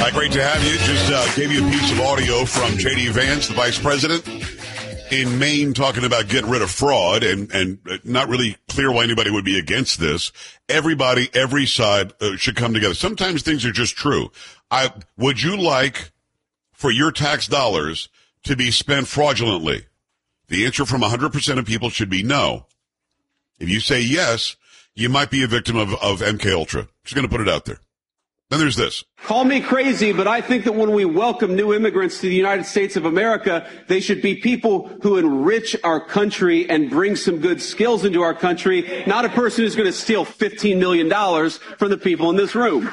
Great to have you. Just gave you a piece of audio from J.D. Vance, the vice president in Maine, talking about getting rid of fraud, and not really clear why anybody would be against this. Everybody, every side should come together. Sometimes things are just true. Would you like for your tax dollars to be spent fraudulently? The answer from 100% of people should be no. If you say yes, you might be a victim of MK Ultra. Just going to put it out there. Then there's this. Call me crazy, but I think that when we welcome new immigrants to the United States of America, they should be people who enrich our country and bring some good skills into our country, not a person who's going to steal $15 million from the people in this room.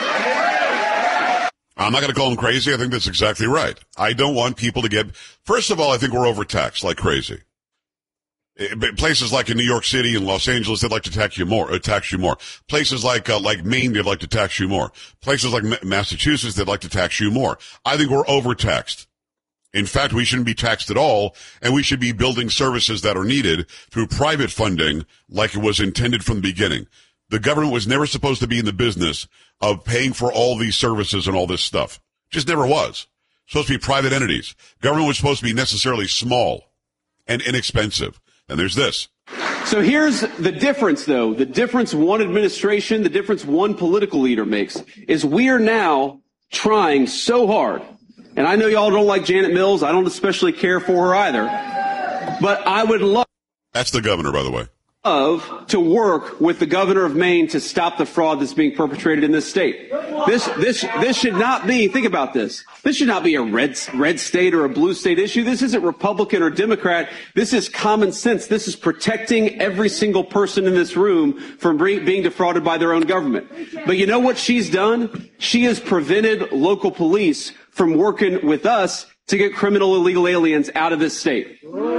I'm not going to call them crazy. I think that's exactly right. I don't want people to get, first of all, I think we're overtaxed like crazy. Places like in New York City and Los Angeles, they'd like to tax you more. Places like Maine, they'd like to tax you more. Places like Massachusetts, they'd like to tax you more. I think we're overtaxed. In fact, we shouldn't be taxed at all, and we should be building services that are needed through private funding like it was intended from the beginning. The government was never supposed to be in the business of paying for all these services and all this stuff. Just never was. Supposed to be private entities. Government was supposed to be necessarily small and inexpensive. And there's this. So here's the difference, though. The difference one administration, the difference one political leader makes is we are now trying so hard. And I know y'all don't like Janet Mills. I don't especially care for her either. But I would love. That's the governor, by the way. To work with the governor of Maine to stop the fraud that's being perpetrated in this state. This should not be, think about this. This should not be a red state or a blue state issue. This isn't Republican or Democrat. This is common sense. This is protecting every single person in this room from being defrauded by their own government. But you know what she's done? She has prevented local police from working with us to get criminal illegal aliens out of this state.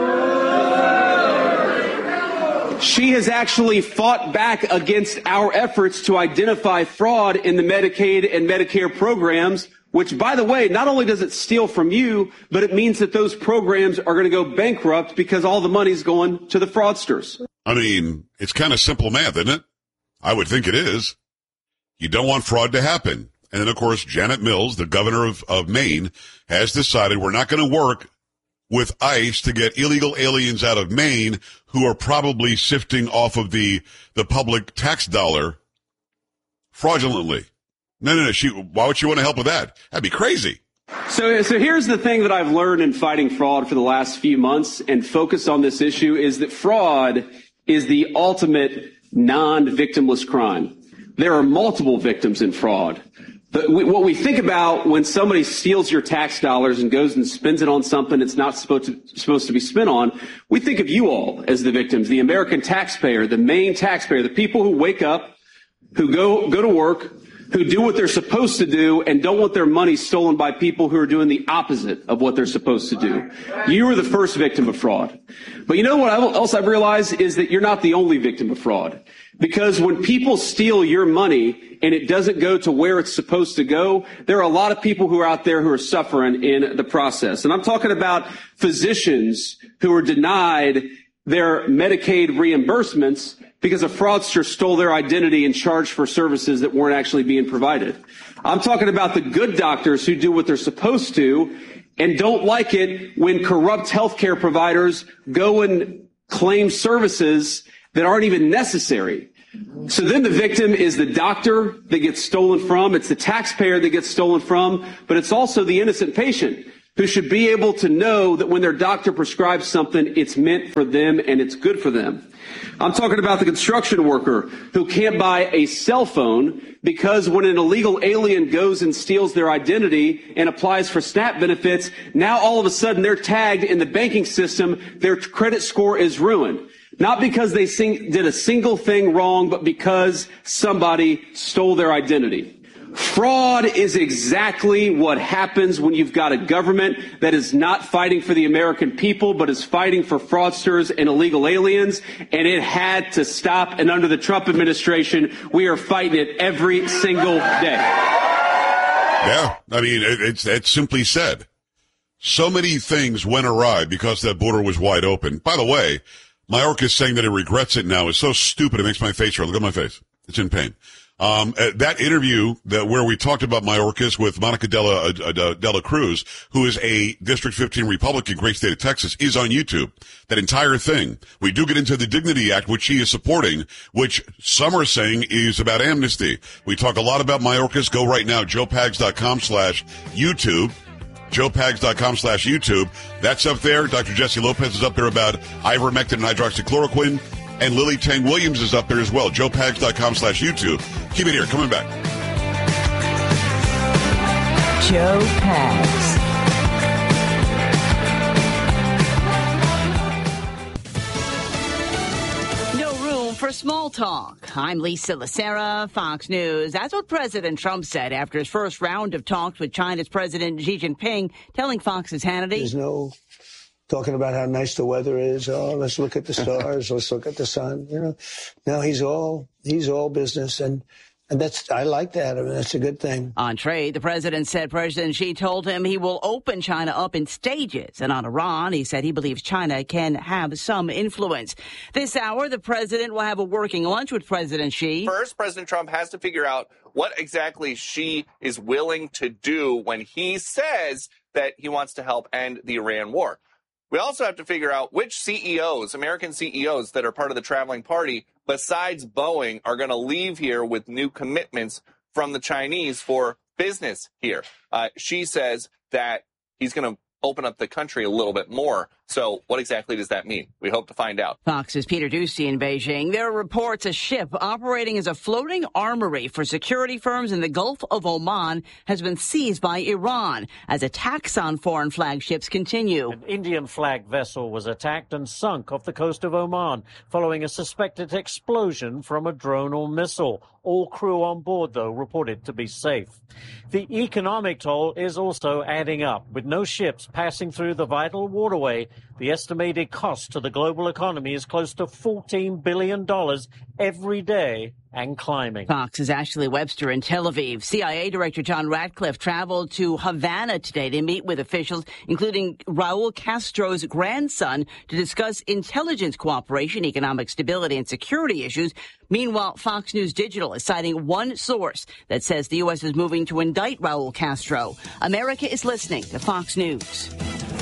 She has actually fought back against our efforts to identify fraud in the Medicaid and Medicare programs, which, by the way, not only does it steal from you, but it means that those programs are going to go bankrupt because all the money's going to the fraudsters. I mean, it's kind of simple math, isn't it? I would think it is. You don't want fraud to happen. And then, of course, Janet Mills, the governor of Maine, has decided we're not going to work with ICE to get illegal aliens out of Maine who are probably sifting off of the public tax dollar fraudulently. No. Why would she want to help with that? That'd be crazy. So here's the thing that I've learned in fighting fraud for the last few months and focused on this issue is that fraud is the ultimate non-victimless crime. There are multiple victims in fraud. But what we think about when somebody steals your tax dollars and goes and spends it on something it's not supposed to be spent on, we think of you all as the victims, the American taxpayer, the Maine taxpayer, the people who wake up, who go to work, who do what they're supposed to do and don't want their money stolen by people who are doing the opposite of what they're supposed to do. You were the first victim of fraud. But you know what else I've realized is that you're not the only victim of fraud. Because when people steal your money and it doesn't go to where it's supposed to go, there are a lot of people who are out there who are suffering in the process. And I'm talking about physicians who are denied their Medicaid reimbursements because a fraudster stole their identity and charged for services that weren't actually being provided. I'm talking about the good doctors who do what they're supposed to and don't like it when corrupt healthcare providers go and claim services that aren't even necessary. So then the victim is the doctor that gets stolen from, it's the taxpayer that gets stolen from, but it's also the innocent patient who should be able to know that when their doctor prescribes something, it's meant for them and it's good for them. I'm talking about the construction worker who can't buy a cell phone because when an illegal alien goes and steals their identity and applies for SNAP benefits, now all of a sudden they're tagged in the banking system, their credit score is ruined. Not because they did a single thing wrong, but because somebody stole their identity. Fraud is exactly what happens when you've got a government that is not fighting for the American people, but is fighting for fraudsters and illegal aliens. And it had to stop. And under the Trump administration, we are fighting it every single day. Yeah, I mean, it's simply said. So many things went awry because that border was wide open. By the way, Mayorkas saying that he regrets it now is so stupid it makes my face hurt. Look at my face. It's in pain. That interview where we talked about Mayorkas with Monica Dela Cruz, who is a District 15 Republican, great state of Texas, is on YouTube. That entire thing. We do get into the Dignity Act, which she is supporting, which some are saying is about amnesty. We talk a lot about Mayorkas. Go right now, joepags.com/YouTube. joepags.com/YouTube. That's up there. Dr. Jesse Lopez is up there about ivermectin and hydroxychloroquine. And Lily Tang Williams is up there as well. joepags.com/YouTube. Keep it here. Coming back. Joe Pags. No room for small talk. I'm Lisa Lacera, Fox News. That's what President Trump said after his first round of talks with China's President Xi Jinping, telling Fox's Hannity. There's no talking about how nice the weather is. Oh, let's look at the stars. Let's look at the sun. You know, no, he's all business, and I like that. I mean, that's a good thing. On trade, the president said President Xi told him he will open China up in stages. And on Iran, he said he believes China can have some influence. This hour, the president will have a working lunch with President Xi. First, President Trump has to figure out what exactly Xi is willing to do when he says that he wants to help end the Iran war. We also have to figure out which CEOs, American CEOs that are part of the traveling party, besides Boeing, are going to leave here with new commitments from the Chinese for business here. Xi says that he's going to open up the country a little bit more. So what exactly does that mean? We hope to find out. Fox's Peter Doocy in Beijing. There are reports a ship operating as a floating armory for security firms in the Gulf of Oman has been seized by Iran as attacks on foreign flagships continue. An Indian flag vessel was attacked and sunk off the coast of Oman following a suspected explosion from a drone or missile. All crew on board, though, reported to be safe. The economic toll is also adding up. With no ships passing through the vital waterway, the estimated cost to the global economy is close to $14 billion every day and climbing. Fox's Ashley Webster in Tel Aviv. CIA Director John Ratcliffe traveled to Havana today to meet with officials, including Raul Castro's grandson, to discuss intelligence cooperation, economic stability, and security issues. Meanwhile, Fox News Digital is citing one source that says the U.S. is moving to indict Raul Castro. America is listening to Fox News.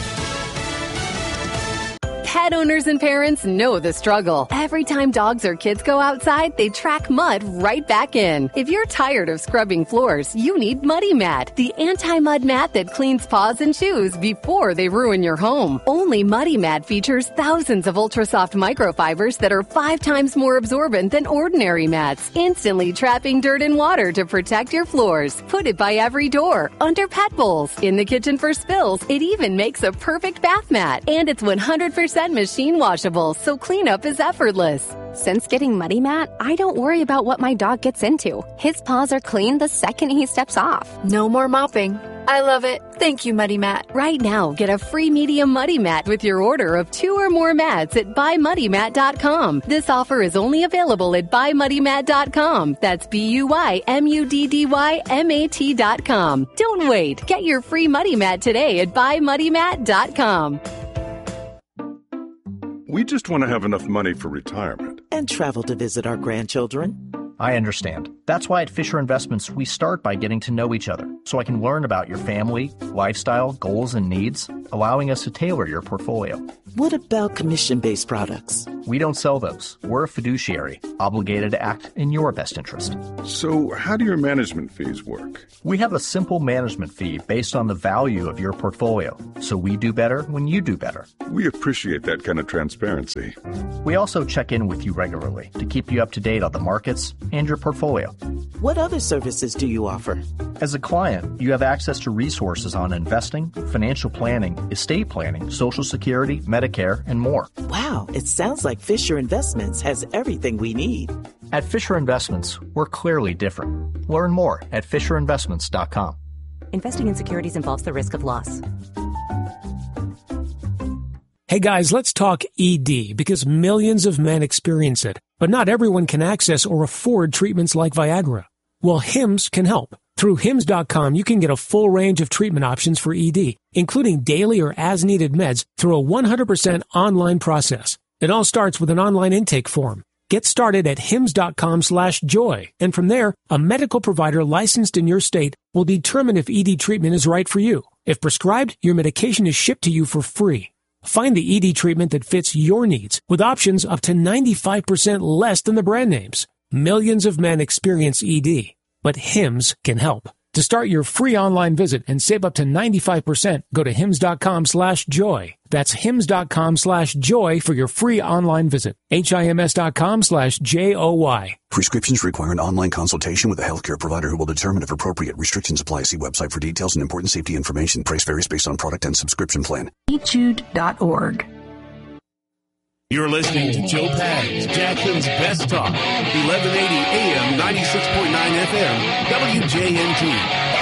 Pet owners and parents know the struggle. Every time dogs or kids go outside, they track mud right back in. If you're tired of scrubbing floors, you need Muddy Mat, the anti-mud mat that cleans paws and shoes before they ruin your home. Only Muddy Mat features thousands of ultra-soft microfibers that are 5 times more absorbent than ordinary mats, instantly trapping dirt and water to protect your floors. Put it by every door, under pet bowls, in the kitchen for spills. It even makes a perfect bath mat, and it's 100% machine washable, so cleanup is effortless. Since getting Muddy Mat, I don't worry about what my dog gets into. His paws are clean the second he steps off. No more mopping. I love it. Thank you, Muddy Mat. Right now, get a free medium Muddy Mat with your order of 2 or more mats at buymuddymat.com. This offer is only available at buymuddymat.com. That's BUYMUDDYMAT.com. Don't wait. Get your free Muddy Mat today at buymuddymat.com. We just want to have enough money for retirement. And travel to visit our grandchildren. I understand. That's why at Fisher Investments, we start by getting to know each other, so I can learn about your family, lifestyle, goals, and needs, allowing us to tailor your portfolio. What about commission-based products? We don't sell those. We're a fiduciary, obligated to act in your best interest. So how do your management fees work? We have a simple management fee based on the value of your portfolio, so we do better when you do better. We appreciate that kind of transparency. We also check in with you regularly to keep you up to date on the markets and your portfolio. What other services do you offer? As a client, you have access to resources on investing, financial planning, estate planning, Social Security, Medicare, and more. Wow, it sounds like Fisher Investments has everything we need. At Fisher Investments, we're clearly different. Learn more at FisherInvestments.com. Investing in securities involves the risk of loss. Hey guys, let's talk ED, because millions of men experience it, but not everyone can access or afford treatments like Viagra. Well, Hims can help. Through Hims.com, you can get a full range of treatment options for ED, including daily or as-needed meds through a 100% online process. It all starts with an online intake form. Get started at hims.com/joy. And from there, a medical provider licensed in your state will determine if ED treatment is right for you. If prescribed, your medication is shipped to you for free. Find the ED treatment that fits your needs with options up to 95% less than the brand names. Millions of men experience ED, but Hims can help. To start your free online visit and save up to 95%, go to hims.com/joy. That's hims.com/joy for your free online visit. HIMS.com/JOY. Prescriptions require an online consultation with a healthcare provider who will determine if appropriate. Restrictions apply. See website for details and important safety information. Price varies based on product and subscription plan. etude.org. You're listening to Joe Pags, Jackson's Best Talk, 1180 AM, 96.9 FM, WJNT.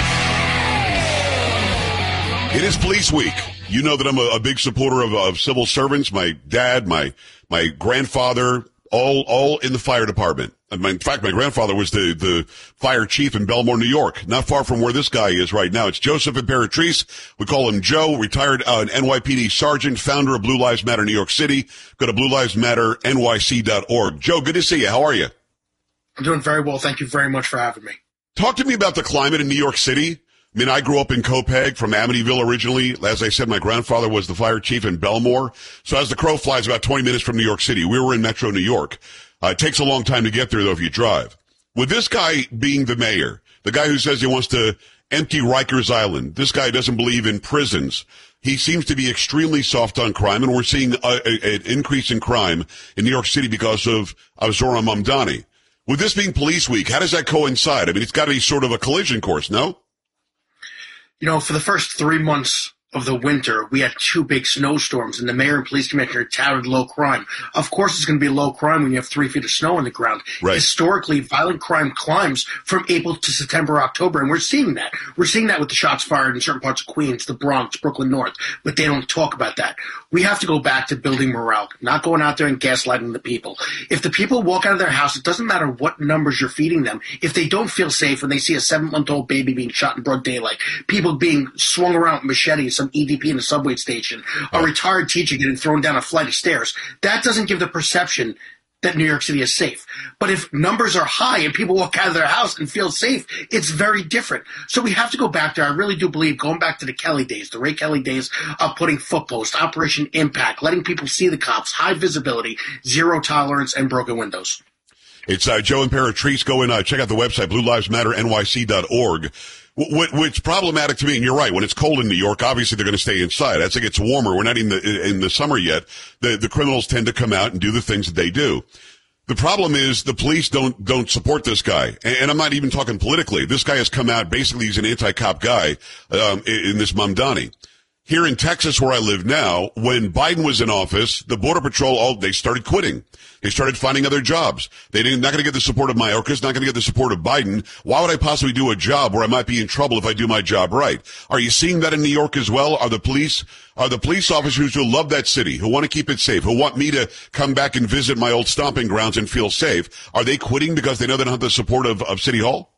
It is Police Week. You know that I'm a big supporter of civil servants. My dad, my grandfather, all in the fire department. In fact, my grandfather was the fire chief in Belmore, New York, not far from where this guy is right now. It's Joseph Imperatrice. We call him Joe, retired NYPD sergeant, founder of Blue Lives Matter New York City. Go to bluelivesmatternyc.org. Joe, good to see you. How are you? I'm doing very well. Thank you very much for having me. Talk to me about the climate in New York City. I mean, I grew up in Copiague from Amityville originally. As I said, my grandfather was the fire chief in Belmore. So as the crow flies, about 20 minutes from New York City. We were in Metro New York. It takes a long time to get there, though, if you drive. With this guy being the mayor, the guy who says he wants to empty Rikers Island, this guy doesn't believe in prisons. He seems to be extremely soft on crime, and we're seeing an increase in crime in New York City because of Zohran Mamdani. With this being Police Week, how does that coincide? I mean, it's got to be sort of a collision course, no? You know, for the first 3 months of the winter, we had 2 big snowstorms, and the mayor and police commissioner touted low crime. Of course, it's going to be low crime when you have 3 feet of snow on the ground. Right. Historically, violent crime climbs from April to September, October, and we're seeing that. We're seeing that with the shots fired in certain parts of Queens, the Bronx, Brooklyn North, but they don't talk about that. We have to go back to building morale, not going out there and gaslighting the people. If the people walk out of their house, it doesn't matter what numbers you're feeding them. If they don't feel safe when they see a 7-month-old baby being shot in broad daylight, people being swung around with machetes, some EDP in a subway station, a retired teacher getting thrown down a flight of stairs, that doesn't give the perception that New York City is safe. But if numbers are high and people walk out of their house and feel safe, it's very different. So we have to go back there. I really do believe going back to the Kelly days, the Ray Kelly days of putting footposts, Operation Impact, letting people see the cops, high visibility, zero tolerance, and broken windows. It's Joe Imperatrice. Go and check out the website, bluelivesmatternyc.org. What's problematic to me, and you're right, when it's cold in New York, obviously they're going to stay inside. As it gets warmer, we're not in the summer yet, the criminals tend to come out and do the things that they do. The problem is the police don't support this guy. And I'm not even talking politically. This guy has come out, basically he's an anti-cop guy, in this Mamdani. Here in Texas, where I live now, when Biden was in office, the Border Patrol, they started quitting. They started finding other jobs. Not going to get the support of Mayorkas, not going to get the support of Biden. Why would I possibly do a job where I might be in trouble if I do my job right? Are you seeing that in New York as well? Are the police officers who love that city, who want to keep it safe, who want me to come back and visit my old stomping grounds and feel safe, are they quitting because they know they don't have the support of City Hall?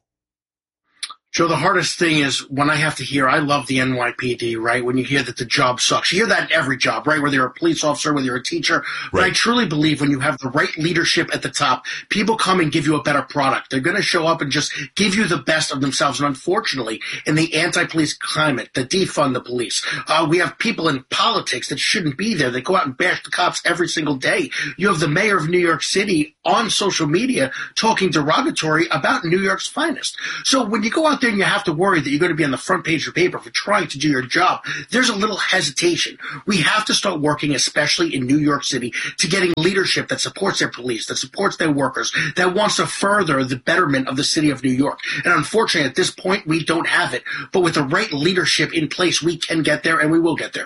Joe, the hardest thing is when I have to hear, I love the NYPD, right? When you hear that the job sucks. You hear that in every job, right? Whether you're a police officer, whether you're a teacher. But I truly believe when you have the right leadership at the top, people come and give you a better product. They're going to show up and just give you the best of themselves. And unfortunately, in the anti-police climate, the defund the police, we have people in politics that shouldn't be there. They go out and bash the cops every single day. You have the mayor of New York City on social media talking derogatory about New York's finest. So when you go out there and you have to worry that you're going to be on the front page of the paper for trying to do your job, there's a little hesitation. We have to start working, especially in New York City, to getting leadership that supports their police, that supports their workers, that wants to further the betterment of the city of New York. And unfortunately, at this point, we don't have it. But with the right leadership in place, we can get there, and we will get there.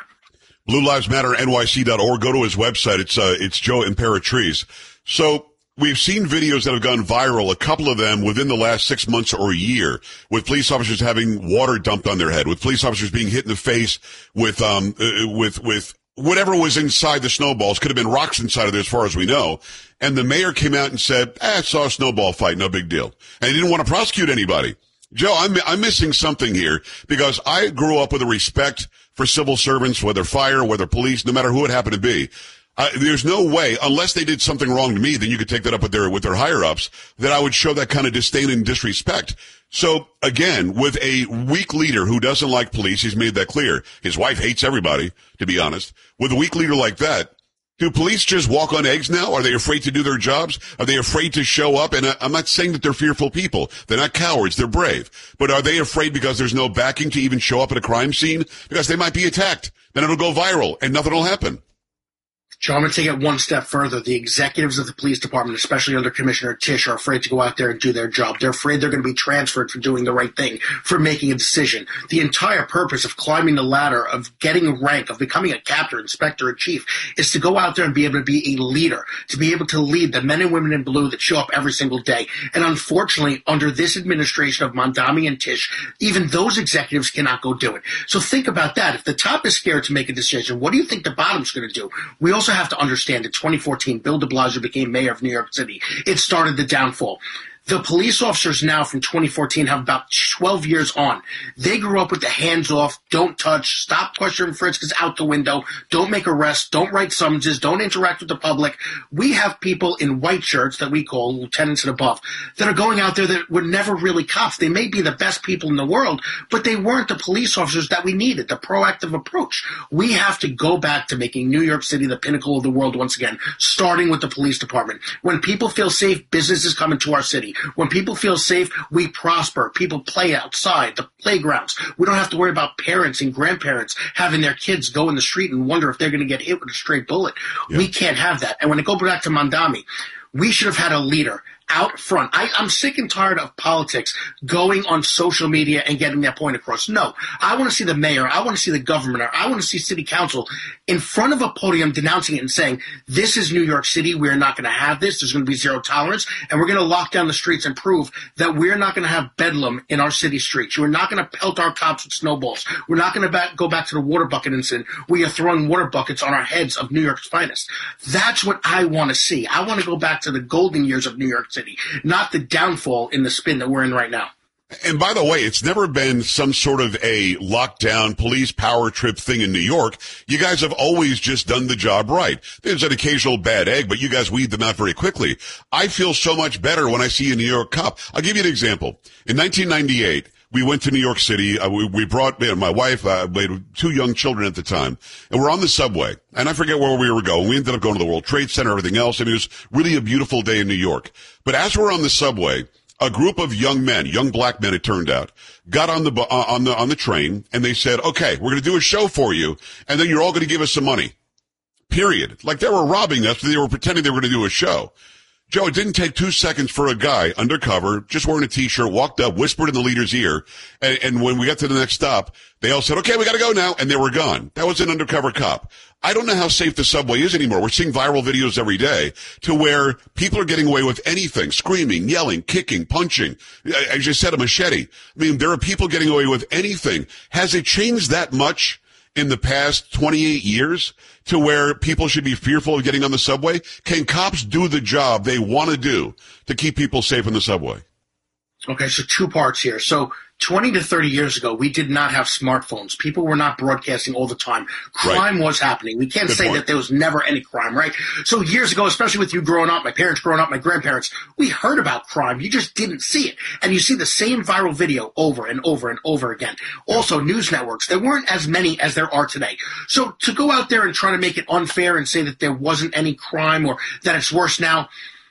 BlueLivesMatterNYC.org. Go to his website. It's Joe Imperatrice. So we've seen videos that have gone viral, a couple of them within the last 6 months or a year, with police officers having water dumped on their head, with police officers being hit in the face with whatever was inside the snowballs. Could have been rocks inside of there as far as we know. And the mayor came out and said, I saw a snowball fight, no big deal. And he didn't want to prosecute anybody. Joe, I'm missing something here because I grew up with a respect for civil servants, whether fire, whether police, no matter who it happened to be. There's no way, unless they did something wrong to me, then you could take that up with their higher ups, that I would show that kind of disdain and disrespect. So again, with a weak leader who doesn't like police, he's made that clear. His wife hates everybody, to be honest. With a weak leader like that, do police just walk on eggs now? Are they afraid to do their jobs? Are they afraid to show up? And I'm not saying that they're fearful people. They're not cowards. They're brave. But are they afraid because there's no backing to even show up at a crime scene? Because they might be attacked. Then it'll go viral and nothing will happen. Joe, I'm going to take it one step further. The executives of the police department, especially under Commissioner Tisch, are afraid to go out there and do their job. They're afraid they're going to be transferred for doing the right thing, for making a decision. The entire purpose of climbing the ladder, of getting rank, of becoming a captain, inspector, and chief, is to go out there and be able to be a leader, to be able to lead the men and women in blue that show up every single day. And unfortunately, under this administration of Mamdani and Tisch, even those executives cannot go do it. So think about that. If the top is scared to make a decision, what do you think the bottom's going to do? We also have to understand in 2014, Bill de Blasio became mayor of New York City. It started the downfall. The police officers now from 2014 have about 12 years on. They grew up with the hands off, don't touch, stop, question, and frisk is out the window, don't make arrests, don't write summonses, don't interact with the public. We have people in white shirts that we call lieutenants and above that are going out there that were never really cops. They may be the best people in the world, but they weren't the police officers that we needed, the proactive approach. We have to go back to making New York City the pinnacle of the world once again, starting with the police department. When people feel safe, businesses come into our city. When people feel safe, we prosper. People play outside, the playgrounds. We don't have to worry about parents and grandparents having their kids go in the street and wonder if they're going to get hit with a stray bullet. Yeah. We can't have that. And when I go back to Mamdani, we should have had a leader out front. I'm sick and tired of politics going on social media and getting that point across. No, I want to see the mayor, I want to see the governor, I want to see city council in front of a podium denouncing it and saying, this is New York City, we're not going to have this, there's going to be zero tolerance, and we're going to lock down the streets and prove that we're not going to have bedlam in our city streets. We're not going to pelt our cops with snowballs. We're not going to go back to the water bucket incident where you're throwing water buckets on our heads of New York's finest. That's what I want to see. I want to go back to the golden years of New York City, not the downfall in the spin that we're in right now. And by the way, it's never been some sort of a lockdown police power trip thing in New York. You guys have always just done the job right. There's an occasional bad egg, but you guys weed them out very quickly. I feel so much better when I see a New York cop. I'll give you an example. In 1998, we went to New York City. We brought my wife, we had 2 young children at the time, and we're on the subway. And I forget where we were going. We ended up going to the World Trade Center, everything else. I mean, it was really a beautiful day in New York. But as we're on the subway, a group of young men, young black men, it turned out, got on the train, and they said, "Okay, we're going to do a show for you, and then you're all going to give us some money." Period. Like they were robbing us, but they were pretending they were going to do a show. Joe, it didn't take 2 seconds for a guy undercover, just wearing a T-shirt, walked up, whispered in the leader's ear, and when we got to the next stop, they all said, "Okay, we got to go now," and they were gone. That was an undercover cop. I don't know how safe the subway is anymore. We're seeing viral videos every day to where people are getting away with anything, screaming, yelling, kicking, punching. I just said a machete. I mean, there are people getting away with anything. Has it changed that much in the past 28 years to where people should be fearful of getting on the subway? Can cops do the job they want to do to keep people safe in the subway? Okay, so 2 parts here. So 20 to 30 years ago, we did not have smartphones. People were not broadcasting all the time. Crime was happening. We can't say that there was never any crime, right? So years ago, especially with you growing up, my parents growing up, my grandparents, we heard about crime. You just didn't see it. And you see the same viral video over and over and over again. Also, news networks, there weren't as many as there are today. So to go out there and try to make it unfair and say that there wasn't any crime or that it's worse now,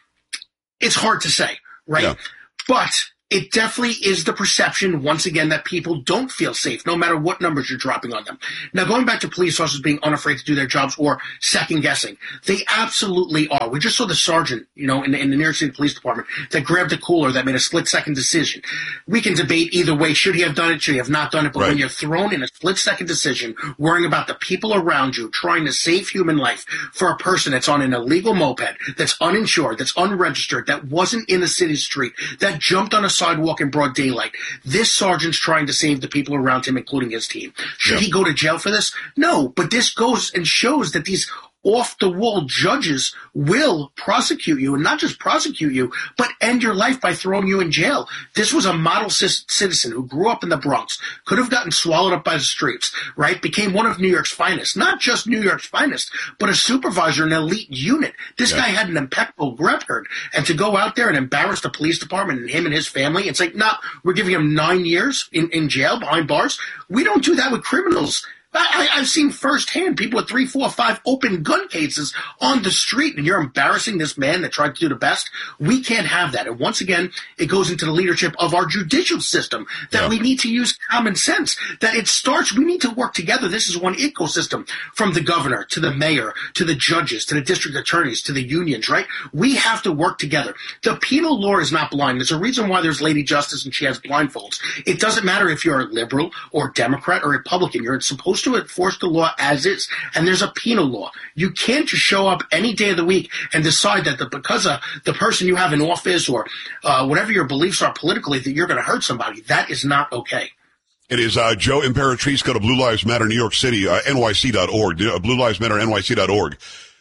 it's hard to say, right? Yeah. But it definitely is the perception, once again, that people don't feel safe, no matter what numbers you're dropping on them. Now, going back to police officers being unafraid to do their jobs or second-guessing, they absolutely are. We just saw the sergeant, in the New York City Police Department that grabbed a cooler that made a split-second decision. We can debate either way. Should he have done it? Should he have not done it? But when you're thrown in a split-second decision, worrying about the people around you, trying to save human life for a person that's on an illegal moped, that's uninsured, that's unregistered, that wasn't in a city street, that jumped on a sidewalk in broad daylight. This sergeant's trying to save the people around him, including his team. Should he go to jail for this? No, but this goes and shows that these off-the-wall judges will prosecute you, and not just prosecute you, but end your life by throwing you in jail. This was a model citizen who grew up in the Bronx, could have gotten swallowed up by the streets, right? Became one of New York's finest. Not just New York's finest, but a supervisor in an elite unit. This guy had an impeccable record. And to go out there and embarrass the police department and him and his family and say, no, we're giving him 9 years in jail behind bars. We don't do that with criminals. I've seen firsthand people with 3, 4, 5 open gun cases on the street, and you're embarrassing this man that tried to do the best. We can't have that. And once again, it goes into the leadership of our judicial system that we need to use common sense, that it starts, we need to work together. This is one ecosystem, from the governor to the mayor to the judges to the district attorneys to the unions, right? We have to work together. The penal law is not blind. There's a reason why there's Lady Justice and she has blindfolds. It doesn't matter if you're a liberal or Democrat or Republican. You're supposed to enforce the law as is, and there's a penal law. You can't just show up any day of the week and decide that because of the person you have in office or whatever your beliefs are politically that you're going to hurt somebody. That is not okay. It is Joe Imperatrice. Go to Blue Lives Matter New York City, NYC.org, Blue Lives Matter NYC.org.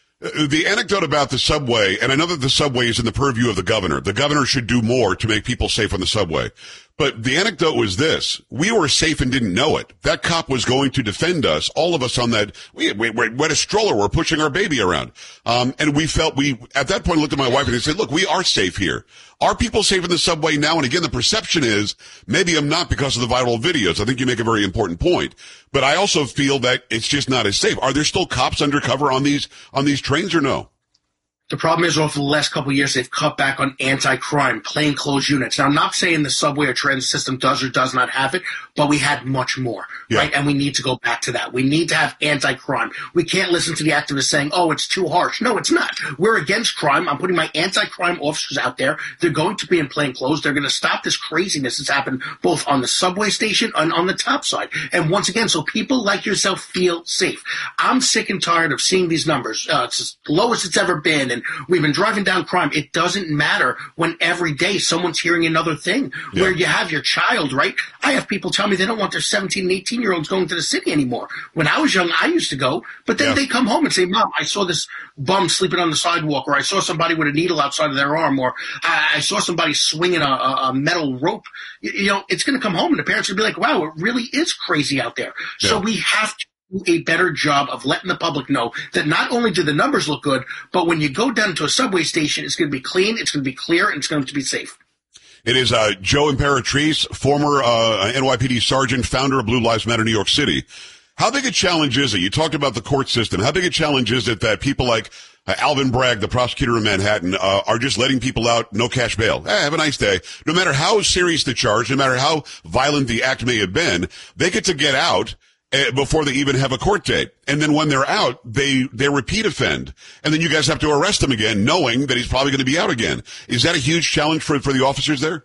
The anecdote about the subway, and I know that the subway is in the purview of the governor. The governor should do more to make people safe on the subway. But the anecdote was this. We were safe and didn't know it. That cop was going to defend us, all of us on that. We had a stroller. We're pushing our baby around. And we at that point, looked at my wife and they said, look, we are safe here. Are people safe in the subway now? And again, the perception is maybe I'm not because of the viral videos. I think you make a very important point. But I also feel that it's just not as safe. Are there still cops undercover on these trains or no? The problem is, over the last couple of years, they've cut back on anti-crime, plainclothes units. Now, I'm not saying the subway or transit system does or does not have it, but we had much more, right? And we need to go back to that. We need to have anti-crime. We can't listen to the activists saying, oh, it's too harsh. No, it's not. We're against crime. I'm putting my anti-crime officers out there. They're going to be in plainclothes. They're going to stop this craziness that's happened both on the subway station and on the top side. And once again, so people like yourself feel safe. I'm sick and tired of seeing these numbers. It's the lowest it's ever been, and we've been driving down crime. It doesn't matter when every day someone's hearing another thing where you have your child, right? I have people tell me they don't want their 17 and 18-year-olds going to the city anymore. When I was young, I used to go, but then they come home and say, Mom, I saw this bum sleeping on the sidewalk, or I saw somebody with a needle outside of their arm, or I saw somebody swinging a metal rope. You know, it's going to come home and the parents will be like, wow, it really is crazy out there. Yeah. So we have to do a better job of letting the public know that not only do the numbers look good, but when you go down to a subway station, it's going to be clean, it's going to be clear, and it's going to be safe. It is Joe Imperatrice, former NYPD sergeant, founder of Blue Lives Matter New York City. How big a challenge is it? You talked about the court system. How big a challenge is it that people like Alvin Bragg, the prosecutor in Manhattan, are just letting people out, no cash bail? Have a nice day. No matter how serious the charge, no matter how violent the act may have been, they get to get out before they even have a court date. And then when they're out, they repeat offend. And then you guys have to arrest him again, knowing that he's probably going to be out again. Is that a huge challenge for the officers there?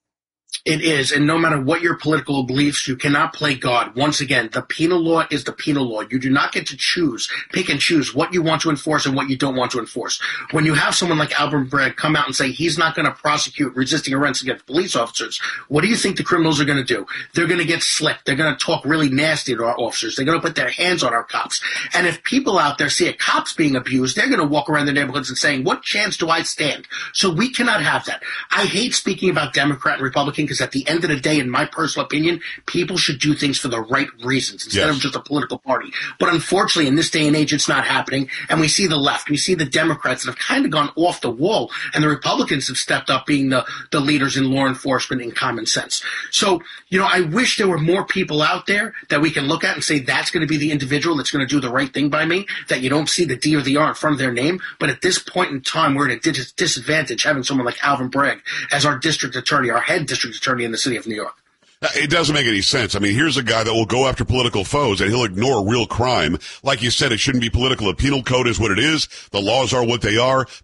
It is, and no matter what your political beliefs, you cannot play God. Once again, the penal law is the penal law. You do not get to pick and choose what you want to enforce and what you don't want to enforce. When you have someone like Alvin Bragg come out and say he's not going to prosecute resisting arrest against police officers, what do you think the criminals are going to do? They're going to get slick. They're going to talk really nasty to our officers. They're going to put their hands on our cops. And if people out there see a cop's being abused, they're going to walk around the neighborhoods and saying, what chance do I stand? So we cannot have that. I hate speaking about Democrat and Republican, because at the end of the day, in my personal opinion, people should do things for the right reasons instead of just a political party. But unfortunately, in this day and age, it's not happening. And we see the left. We see the Democrats that have kind of gone off the wall. And the Republicans have stepped up being the leaders in law enforcement and common sense. So, I wish there were more people out there that we can look at and say, that's going to be the individual that's going to do the right thing by me, that you don't see the D or the R in front of their name. But at this point in time, we're at a disadvantage having someone like Alvin Bragg as our district attorney, our head district attorney in the city of New York. It doesn't make any sense. I mean, here's a guy that will go after political foes and he'll ignore real crime. Like you said, it shouldn't be political. The penal code is what it is. The laws are what they are.